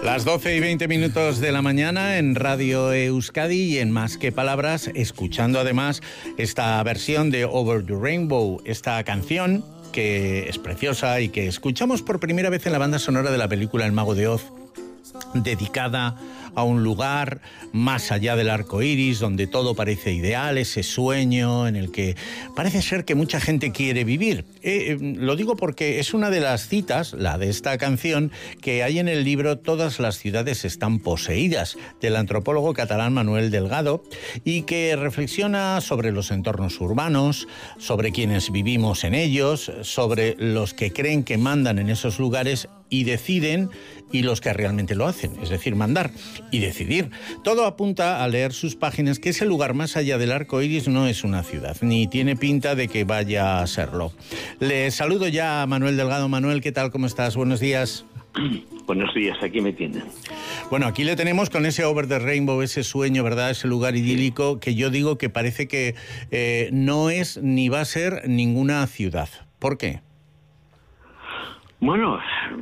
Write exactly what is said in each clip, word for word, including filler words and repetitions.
Las doce y veinte minutos de la mañana en Radio Euskadi y en Más que Palabras, escuchando además esta versión de Over the Rainbow, esta canción que es preciosa y que escuchamos por primera vez en la banda sonora de la película El Mago de Oz, dedicada a un lugar más allá del arco iris, donde todo parece ideal, ese sueño en el que parece ser que mucha gente quiere vivir. Eh, eh, lo digo porque es una de las citas, la de esta canción, que hay en el libro Todas las ciudades están poseídas, del antropólogo catalán Manuel Delgado, y que reflexiona sobre los entornos urbanos, sobre quienes vivimos en ellos, sobre los que creen que mandan en esos lugares y deciden, y los que realmente lo hacen, es decir, mandar y decidir. Todo apunta a leer sus páginas que ese lugar más allá del arco iris no es una ciudad, ni tiene pinta de que vaya a serlo. Le saludo ya a Manuel Delgado. Manuel, ¿qué tal? ¿Cómo estás? Buenos días. Buenos días, aquí me tienen. Bueno, aquí le tenemos con ese Over the Rainbow, ese sueño, ¿verdad? Ese lugar idílico que yo digo que parece que eh, no es ni va a ser ninguna ciudad. ¿Por qué? Bueno,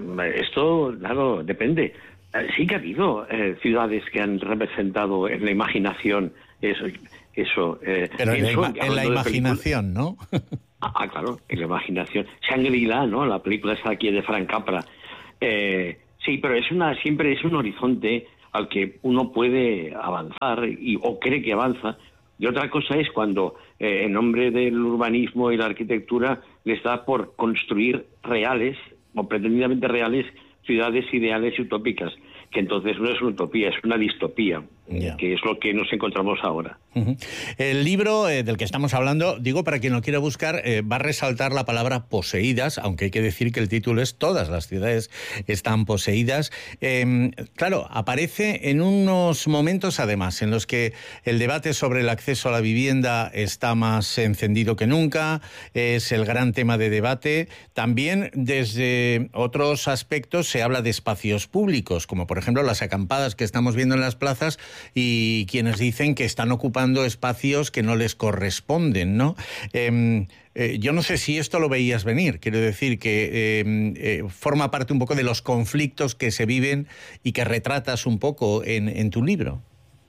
esto, claro, depende. Sí que ha habido eh, ciudades que han representado en la imaginación eso. eso eh, Pero en la, ima en la imaginación, ¿no? ah, ah, claro, en la imaginación. Shangri-La, ¿no? La película esa aquí de Frank Capra. Eh, sí, pero es una siempre es un horizonte al que uno puede avanzar y, o cree que avanza. Y otra cosa es cuando, eh, en nombre del urbanismo y la arquitectura, les da por construir reales, o pretendidamente reales, ciudades ideales y utópicas, que entonces no es una utopía, es una distopía, yeah. que es lo que nos encontramos ahora. Uh-huh. El libro eh, del que estamos hablando, digo, para quien lo quiera buscar, eh, va a resaltar la palabra poseídas, aunque hay que decir que el título es Todas las ciudades están poseídas. Eh, claro, aparece en unos momentos, además, en los que el debate sobre el acceso a la vivienda está más encendido que nunca, es el gran tema de debate. También, desde otros aspectos, se habla de espacios públicos, como por ejemplo las acampadas que estamos viendo en las plazas y quienes dicen que están ocupando espacios que no les corresponden, ¿no? Eh, eh, yo no sé si esto lo veías venir, quiero decir que eh, eh, forma parte un poco de los conflictos que se viven y que retratas un poco en, en tu libro.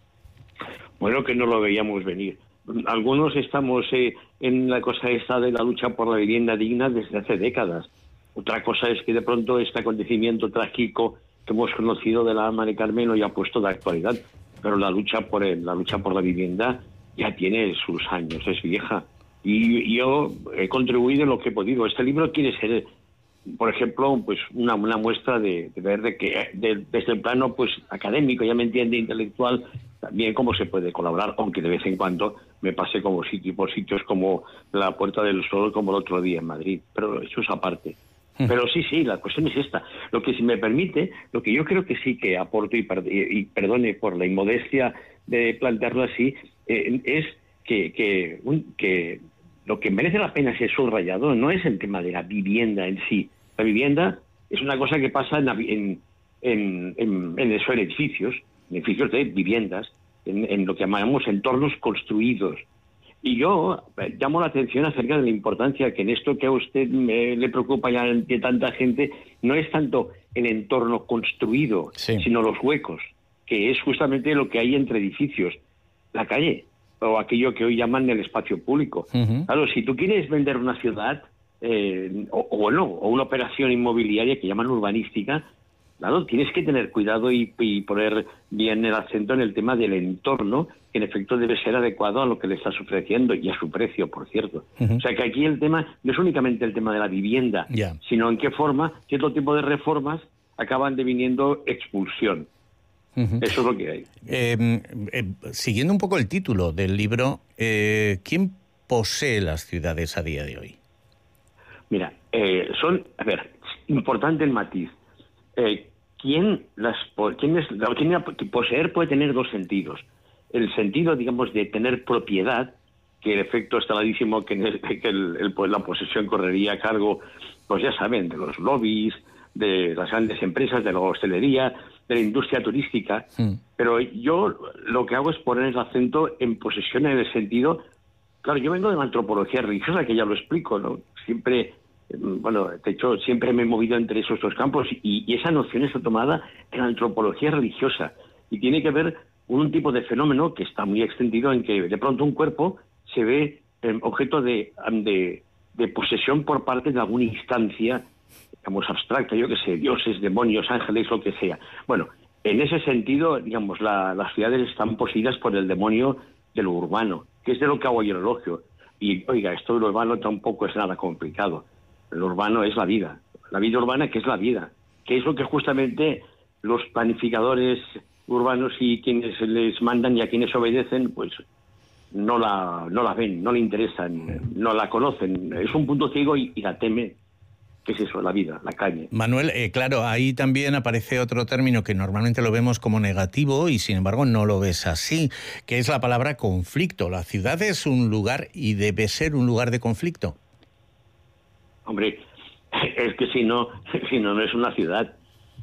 Bueno, que no lo veíamos venir. Algunos estamos eh, en la cosa esta de la lucha por la vivienda digna desde hace décadas. Otra cosa es que de pronto este acontecimiento trágico que hemos conocido de la Alma de Carmen lo ya ha puesto de actualidad, pero la lucha por el, la lucha por la vivienda ya tiene sus años, es vieja, y yo he contribuido en lo que he podido. Este libro quiere ser, por ejemplo, pues una, una muestra de, de ver de que de, desde el plano pues académico, ya me entiende, intelectual, también cómo se puede colaborar, aunque de vez en cuando me pase como sitio, por sitios como la Puerta del Sol, como el otro día en Madrid, pero eso es aparte. Pero sí, sí, la cuestión es esta. Lo que, si me permite, lo que yo creo que sí que aporto, y, per y perdone por la inmodestia de plantearlo así, eh, es que, que, un, que lo que merece la pena ser subrayado no es el tema de la vivienda en sí. La vivienda es una cosa que pasa en, en, en, en, en esos edificios, edificios de viviendas, en, en lo que llamamos entornos construidos. Y yo llamo la atención acerca de la importancia que en esto que a usted me, le preocupa ya de tanta gente, no es tanto el entorno construido, sí. sino los huecos, que es justamente lo que hay entre edificios, la calle, o aquello que hoy llaman el espacio público. Uh-huh. Claro, si tú quieres vender una ciudad, eh, o, o no, o una operación inmobiliaria que llaman urbanística, claro, tienes que tener cuidado y, y poner bien el acento en el tema del entorno, que en efecto debe ser adecuado a lo que le estás ofreciendo y a su precio, por cierto. Uh-huh. O sea que aquí el tema no es únicamente el tema de la vivienda, yeah. sino en qué forma cierto tipo de reformas acaban deviniendo expulsión. Uh-huh. Eso es lo que hay. Eh, eh, siguiendo un poco el título del libro, eh, ¿quién posee las ciudades a día de hoy? Mira, eh, son, a ver, importante el matiz. Eh, ¿quién las quién es, quién poseer puede tener dos sentidos? El sentido, digamos, de tener propiedad, que el efecto está clarísimo que, el, que el, el, pues, la posesión correría a cargo, pues ya saben, de los lobbies, de las grandes empresas, de la hostelería, de la industria turística. Mm. Pero yo lo que hago es poner el acento en posesión en el sentido... Claro, yo vengo de la antropología religiosa, que ya lo explico, ¿no? Siempre Bueno, de hecho, siempre me he movido entre esos dos campos y, y esa noción está tomada en la antropología religiosa y tiene que ver con un tipo de fenómeno que está muy extendido en que de pronto un cuerpo se ve eh, objeto de, de, de posesión por parte de alguna instancia, digamos, abstracta, yo que sé, dioses, demonios, ángeles, lo que sea. Bueno, en ese sentido, digamos, la, las ciudades están poseídas por el demonio de lo urbano, que es de lo que hago yo el elogio. Y, oiga, esto de lo urbano tampoco es nada complicado. Lo urbano es la vida. La vida urbana, ¿qué es la vida? Que es lo que justamente los planificadores urbanos y quienes les mandan y a quienes obedecen, pues no la, no la ven, no le interesan, no la conocen. Es un punto ciego y, y la teme. ¿Qué es eso? La vida, la calle. Manuel, eh, claro, ahí también aparece otro término que normalmente lo vemos como negativo y sin embargo no lo ves así, que es la palabra conflicto. ¿La ciudad es un lugar y debe ser un lugar de conflicto? Hombre, es que si no, si no, no es una ciudad,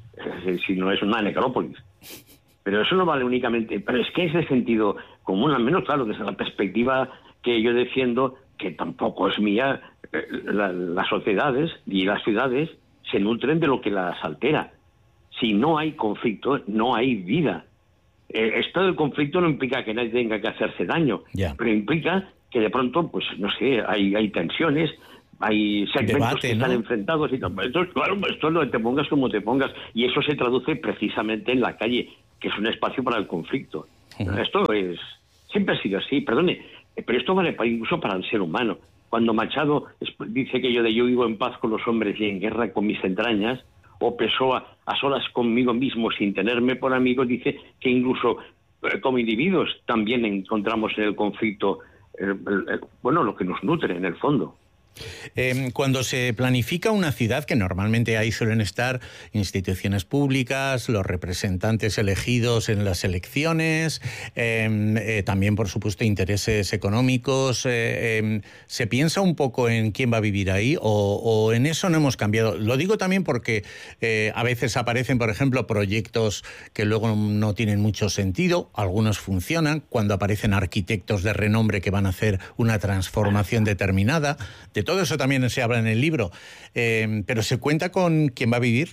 si no es una necrópolis. Pero eso no vale únicamente, pero es que es de sentido común, al menos, claro, desde la perspectiva que yo defiendo, que tampoco es mía, la, las sociedades y las ciudades se nutren de lo que las altera. Si no hay conflicto, no hay vida. Eh, esto del conflicto no implica que nadie tenga que hacerse daño, yeah. pero implica que de pronto, pues no sé, hay, hay tensiones, hay segmentos Debate, que están ¿no? enfrentados y todo. Entonces, claro, esto no te pongas como te pongas, y eso se traduce precisamente en la calle, que es un espacio para el conflicto. Uh-huh. Esto es siempre ha sido así, perdone, pero esto vale para, incluso para el ser humano. Cuando Machado dice aquello de yo vivo en paz con los hombres y en guerra con mis entrañas, o Pessoa a solas conmigo mismo sin tenerme por amigo, dice que incluso eh, como individuos también encontramos en el conflicto el, el, el, bueno, lo que nos nutre en el fondo. Eh, cuando se planifica una ciudad, que normalmente ahí suelen estar instituciones públicas, los representantes elegidos en las elecciones, eh, eh, también, por supuesto, intereses económicos, eh, eh, ¿se piensa un poco en quién va a vivir ahí o, o en eso no hemos cambiado? Lo digo también porque eh, a veces aparecen, por ejemplo, proyectos que luego no tienen mucho sentido, algunos funcionan, cuando aparecen arquitectos de renombre que van a hacer una transformación determinada. De todo eso también se habla en el libro, eh, pero ¿se cuenta con quién va a vivir?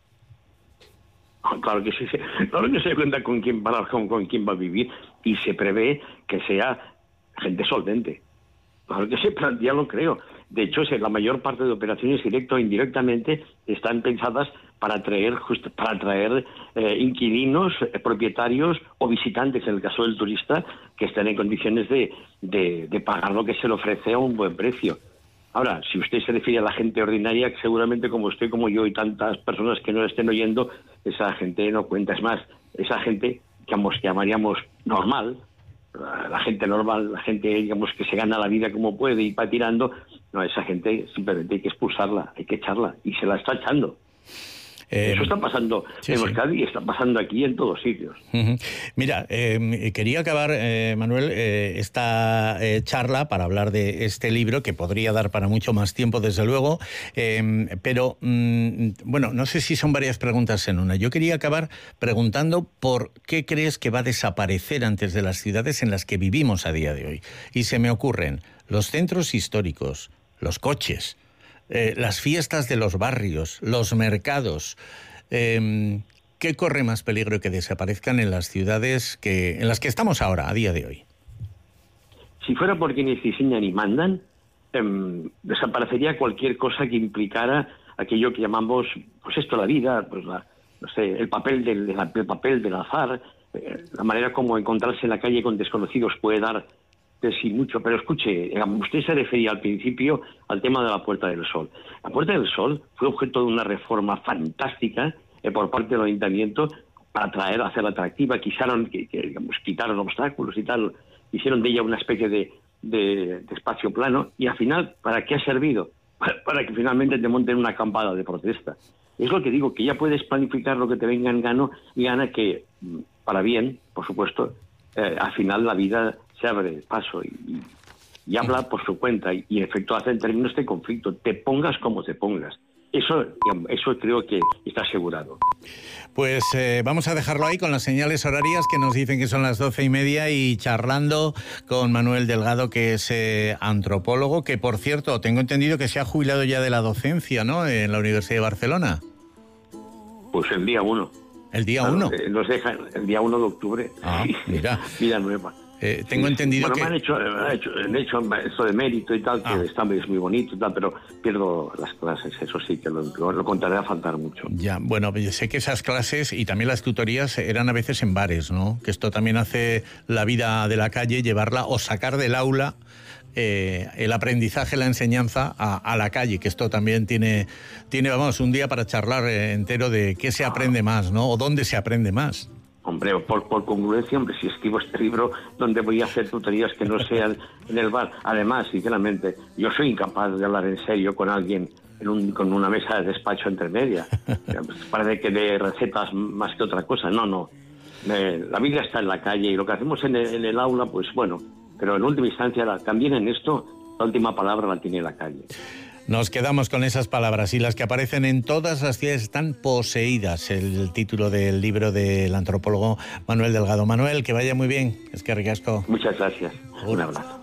Claro que sí, claro que se cuenta con quién va, con, con quién va a vivir y se prevé que sea gente solvente. Claro que sí, ya lo creo. De hecho, la mayor parte de operaciones, directo o indirectamente, están pensadas para atraer, just, para atraer eh, inquilinos, eh, propietarios o visitantes, en el caso del turista, que estén en condiciones de, de, de pagar lo que se le ofrece a un buen precio. Ahora, si usted se refiere a la gente ordinaria, seguramente como usted, como yo y tantas personas que no la estén oyendo, esa gente no cuenta. Es más, esa gente, digamos, que llamaríamos normal, la gente normal, la gente, digamos, que se gana la vida como puede y va tirando, no, esa gente simplemente hay que expulsarla, hay que echarla, y se la está echando. Eh, Eso está pasando sí, en Euskadi sí. y está pasando aquí en todos sitios. Uh-huh. Mira, eh, quería acabar, eh, Manuel, eh, esta eh, charla para hablar de este libro, que podría dar para mucho más tiempo, desde luego, eh, pero, mm, bueno, no sé si son varias preguntas en una. Yo quería acabar preguntando por qué crees que va a desaparecer antes de las ciudades en las que vivimos a día de hoy. Y se me ocurren los centros históricos, los coches, Eh, las fiestas de los barrios, los mercados. Eh, ¿Qué corre más peligro que desaparezcan en las ciudades que en las que estamos ahora, a día de hoy? Si fuera por quienes diseñan y mandan, eh, desaparecería cualquier cosa que implicara aquello que llamamos, pues esto, la vida, pues la, no sé, el papel del, el papel del azar, eh, la manera como encontrarse en la calle con desconocidos puede dar sí mucho, pero escuche, usted se refería al principio al tema de la Puerta del Sol. La Puerta del Sol fue objeto de una reforma fantástica eh, por parte del Ayuntamiento para traer, hacerla atractiva, quisieron, que, que, digamos, quitaron obstáculos y tal, hicieron de ella una especie de, de, de espacio plano, y al final, ¿para qué ha servido? Para, para que finalmente te monten una acampada de protesta. Es lo que digo, que ya puedes planificar lo que te venga en gano y gana que, para bien, por supuesto, eh, al final la vida se abre paso y, y habla por su cuenta y, y en efecto hace en términos de conflicto, te pongas como te pongas. Eso, eso creo que está asegurado. Pues eh, vamos a dejarlo ahí con las señales horarias que nos dicen que son las doce y media y charlando con Manuel Delgado, que es eh, antropólogo, que por cierto, tengo entendido que se ha jubilado ya de la docencia, ¿no?, en la Universidad de Barcelona. Pues el día uno. ¿El día uno? Eh, nos dejan el día uno de octubre. Ah, mira. Vida nueva. Eh, tengo entendido bueno, que... me han hecho, me han hecho, me han hecho esto de mérito y tal, que Ah. está es muy bonito y tal, pero pierdo las clases, eso sí, que lo, lo contaré a faltar mucho. Ya, bueno, sé que esas clases y también las tutorías eran a veces en bares, ¿no? Que esto también hace la vida de la calle, llevarla o sacar del aula eh, el aprendizaje, la enseñanza a, a la calle, que esto también tiene, tiene, vamos, un día para charlar eh, entero de qué se aprende más, ¿no? O dónde se aprende más. Hombre, por, por congruencia, hombre, si escribo este libro, donde voy a hacer tutorías que no sean en el bar. Además, sinceramente, yo soy incapaz de hablar en serio con alguien en un, con una mesa de despacho intermedia. Parece que de recetas más que otra cosa. No, no. Eh, la vida está en la calle y lo que hacemos en el, en el aula, pues bueno, pero en última instancia, la, también en esto, la última palabra la tiene la calle. Nos quedamos con esas palabras y las que aparecen en todas las ciudades están poseídas. El título del libro del antropólogo Manuel Delgado. Manuel, que vaya muy bien. Es que ricasco. Muchas gracias. Un abrazo.